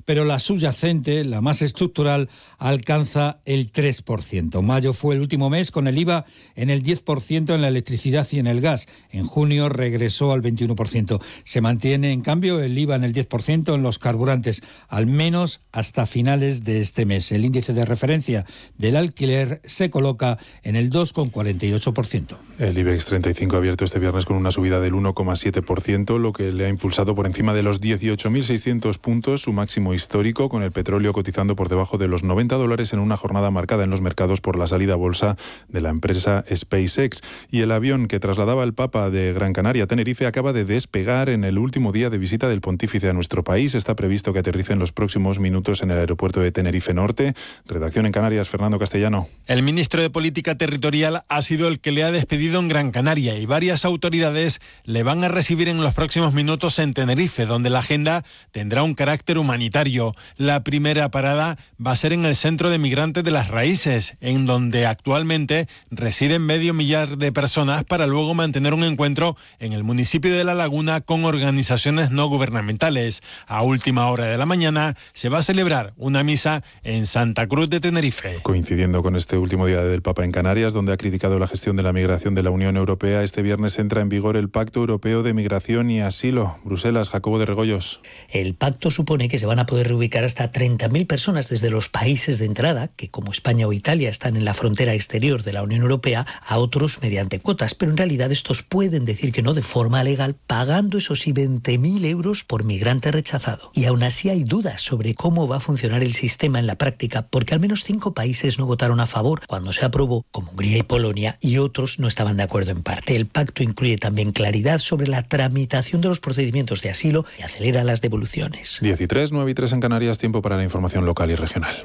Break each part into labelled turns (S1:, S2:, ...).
S1: pero la subyacente, la más estructural, alcanza el 3%. Mayo fue el último mes con el IVA en el 10% en la electricidad y en el gas. En junio regresó al 21%. Se mantiene, en cambio, el IVA en el 10% en los carburantes, al menos hasta finales de este mes. El índice de referencia del alquiler se coloca en el 2,48%.
S2: El IBEX 35 ha abierto este viernes con una subida del 1,7%, lo que le ha impulsado por encima de los 18.600 puntos, su máximo histórico, con el petróleo cotizando por debajo de los $90 en una jornada marcada en los mercados por la salida a bolsa de la empresa SpaceX. Y el avión que trasladaba al Papa de Gran Canaria a Tenerife acaba de despegar en el último día de visita del pontífice a nuestro país. Está previsto que aterrice en los próximos minutos en el aeropuerto de Tenerife Norte. Redacción en Canarias, Fernando Castellano.
S3: El ministro de Política Territorial ha sido el que le ha despedido en Gran Canaria y varias autoridades le van a recibir en los próximos minutos en Tenerife, donde la agenda tendrá un carácter humanitario. La primera parada va a ser en el Centro de Migrantes de las Raíces, en donde actualmente residen 500.000 de personas, para luego mantener un encuentro en el municipio de La Laguna con organizaciones no gubernamentales. A última hora de la mañana se va a celebrar una misa en Santa Cruz de Tenerife.
S2: Coincidiendo con este último día del Papa en Canarias, donde ha criticado la gestión de la migración de la Unión Europea, este viernes entra en vigor el Pacto Europeo de Migración y Asilo. Bruselas, Jacobo de Regoyos.
S4: El pacto supone que se van a poder reubicar hasta 30.000 personas desde los países de entrada, que como España o Italia están en la frontera exterior de la Unión Europea, a otros mediante cuotas. Pero en realidad estos pueden decir que no de forma legal, pagando eso sí 20.000 euros por migrante rechazado. Y aún así hay dudas sobre cómo va a funcionar el sistema en la práctica, porque al menos 5 países no votaron a favor cuando se aprobó, como Hungría y Polonia, y otros no estaban de acuerdo en parte. El pacto incluye también claridad sobre la tramitación de los procedimientos de asilo y acelera las devoluciones.
S2: 13, 9 y 3 en Canarias, tiempo para la información local y regional.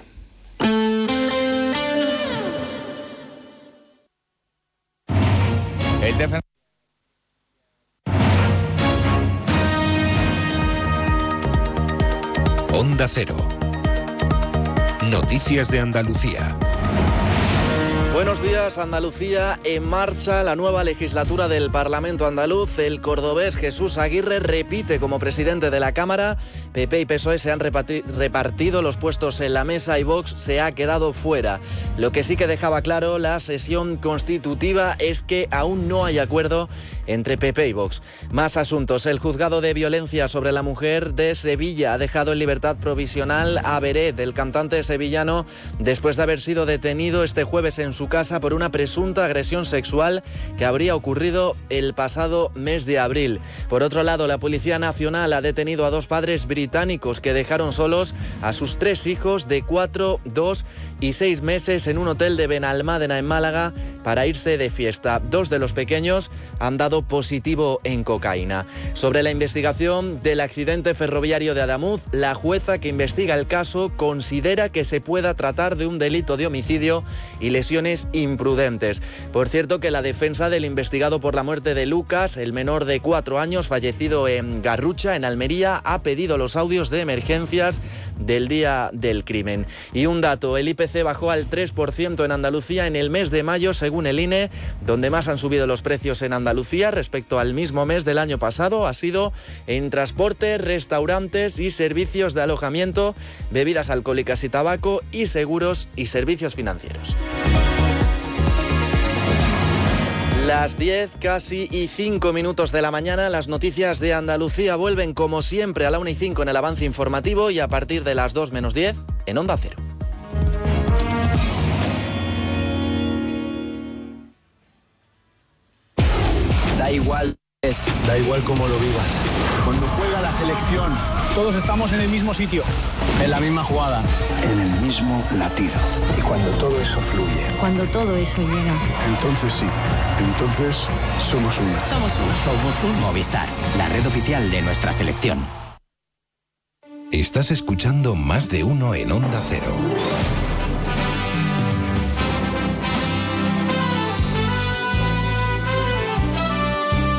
S5: Onda Cero. Noticias de Andalucía.
S6: Buenos días, Andalucía. En marcha la nueva legislatura del Parlamento andaluz. El cordobés Jesús Aguirre repite como presidente de la Cámara. PP y PSOE se han repartido los puestos en la mesa y Vox se ha quedado fuera. Lo que sí que dejaba claro la sesión constitutiva es que aún no hay acuerdo entre PP y Vox. Más asuntos. El juzgado de violencia sobre la mujer de Sevilla ha dejado en libertad provisional a Beret, el cantante sevillano, después de haber sido detenido este jueves en su casa por una presunta agresión sexual que habría ocurrido el pasado mes de abril. Por otro lado, la Policía Nacional ha detenido a 2 padres británicos que dejaron solos a sus 3 hijos de 4, 2 y 6 meses en un hotel de Benalmádena en Málaga para irse de fiesta. 2 de los pequeños han dado positivo en cocaína. Sobre la investigación del accidente ferroviario de Adamuz, la jueza que investiga el caso considera que se pueda tratar de un delito de homicidio y lesiones imprudentes. Por cierto, que la defensa del investigado por la muerte de Lucas, el menor de 4 años fallecido en Garrucha, en Almería, ha pedido los audios de emergencias del día del crimen. Y un dato, el IPC bajó al 3% en Andalucía en el mes de mayo, según el INE. Donde más han subido los precios en Andalucía respecto al mismo mes del año pasado ha sido en transporte, restaurantes y servicios de alojamiento, bebidas alcohólicas y tabaco, y seguros y servicios financieros. Las 10, casi y 5 minutos de la mañana, las noticias de Andalucía vuelven como siempre a la 1 y 5 en el avance informativo y a partir de las 2 menos 10 en Onda Cero.
S7: Da igual cómo lo vivas. Cuando juega la selección, todos estamos en el mismo sitio, en la misma jugada,
S8: en el mismo latido. Y cuando todo eso fluye,
S9: cuando todo eso llega,
S8: entonces sí, entonces somos uno.
S10: Somos un Movistar, la red oficial de nuestra selección.
S5: Estás escuchando Más de Uno en Onda Cero.